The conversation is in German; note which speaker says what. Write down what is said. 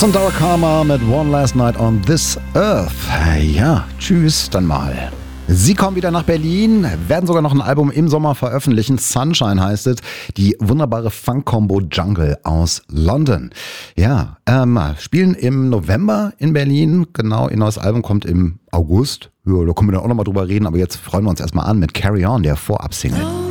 Speaker 1: und Our Karma mit One Last Night on This Earth. Ja, tschüss, dann mal. Sie kommen wieder nach Berlin, werden sogar noch ein Album im Sommer veröffentlichen. Sunshine heißt es. Die wunderbare Funk-Combo Jungle aus London. Ja, spielen im November in Berlin. Genau, ihr neues Album kommt im August. Ja, da können wir dann auch nochmal drüber reden. Aber jetzt freuen wir uns erstmal an mit Carry On, der Vorab-Single.